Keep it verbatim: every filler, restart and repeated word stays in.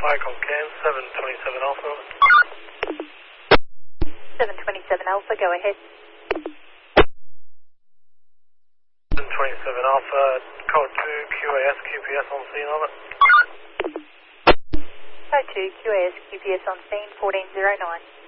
Ficom Cam, seven twenty-seven Alpha. seven twenty-seven Alpha, go ahead. seven twenty-seven Alpha, code two, Q A S, Q P S on scene, over. Code two, Q A S, Q P S on scene, fourteen oh nine.